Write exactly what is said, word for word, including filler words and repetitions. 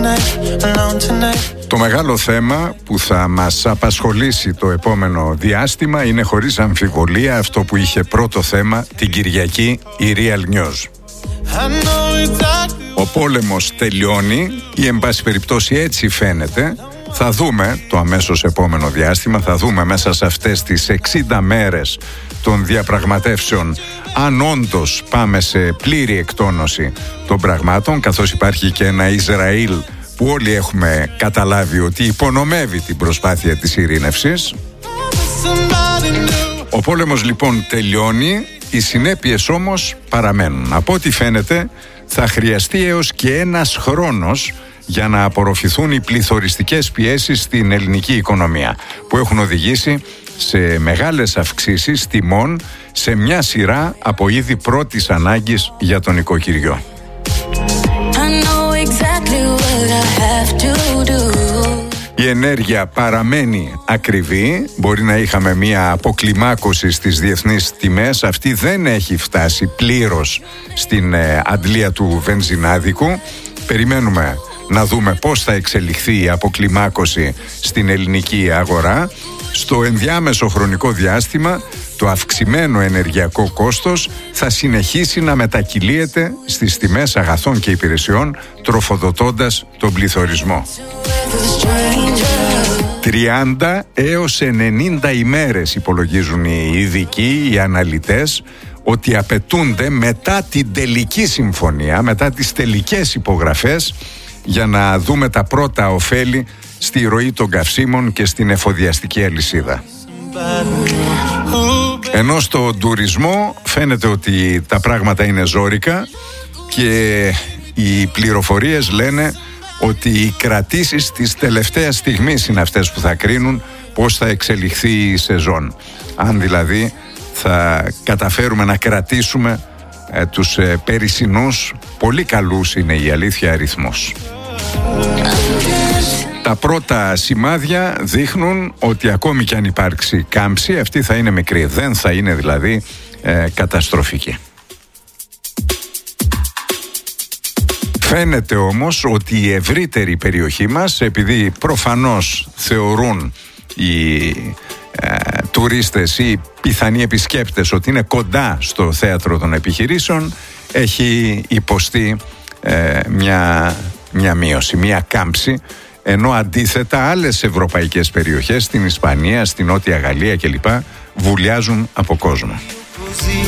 Το μεγάλο θέμα που θα μας απασχολήσει το επόμενο διάστημα είναι χωρίς αμφιβολία αυτό που είχε πρώτο θέμα την Κυριακή η Real News. Ο πόλεμος τελειώνει ή εν πάση περιπτώσει έτσι φαίνεται. Θα δούμε το αμέσως επόμενο διάστημα, θα δούμε μέσα σε αυτές τις εξήντα μέρες των διαπραγματεύσεων αν όντως πάμε σε πλήρη εκτόνωση των πραγμάτων, καθώς υπάρχει και ένα Ισραήλ που όλοι έχουμε καταλάβει ότι υπονομεύει την προσπάθεια της ειρήνευσης. Ο πόλεμος λοιπόν τελειώνει, οι συνέπειες όμως παραμένουν. Από ό,τι φαίνεται θα χρειαστεί έως και ένας χρόνος για να απορροφηθούν οι πληθωριστικές πιέσεις στην ελληνική οικονομία που έχουν οδηγήσει σε μεγάλες αυξήσεις τιμών σε μια σειρά από είδη πρώτης ανάγκης για τον οικοκυριό. Η ενέργεια παραμένει ακριβή, μπορεί να είχαμε μια αποκλιμάκωση στις διεθνείς τιμές, αυτή δεν έχει φτάσει πλήρως στην ε, αντλία του βενζινάδικου. Περιμένουμε να δούμε πώς θα εξελιχθεί η αποκλιμάκωση στην ελληνική αγορά. Στο ενδιάμεσο χρονικό διάστημα το αυξημένο ενεργειακό κόστος θα συνεχίσει να μετακυλίεται στις τιμές αγαθών και υπηρεσιών, τροφοδοτώντας τον πληθωρισμό. τριάντα έως ενενήντα ημέρες υπολογίζουν οι ειδικοί, οι αναλυτές, ότι απαιτούνται μετά την τελική συμφωνία, μετά τις τελικές υπογραφές, για να δούμε τα πρώτα ωφέλη στη ροή των καυσίμων και στην εφοδιαστική αλυσίδα. Ενώ στο τουρισμό φαίνεται ότι τα πράγματα είναι ζόρικα και οι πληροφορίες λένε ότι οι κρατήσεις της τελευταίας στιγμής είναι αυτές που θα κρίνουν πώς θα εξελιχθεί η σεζόν. Αν δηλαδή θα καταφέρουμε να κρατήσουμε ε, τους ε, περισσινούς, πολύ καλούς είναι η αλήθεια, αριθμούς. Τα πρώτα σημάδια δείχνουν ότι ακόμη κι αν υπάρξει κάμψη, αυτή θα είναι μικρή, δεν θα είναι δηλαδή ε, καταστροφική. Φαίνεται όμως ότι η ευρύτερη περιοχή μας, επειδή προφανώς θεωρούν οι ε, τουρίστες ή πιθανοί επισκέπτες ότι είναι κοντά στο θέατρο των επιχειρήσεων, έχει υποστεί ε, μια, μια μείωση, μια κάμψη, ενώ αντίθετα άλλες ευρωπαϊκές περιοχές, στην Ισπανία, στην Νότια Γαλλία κλπ, βουλιάζουν από κόσμο.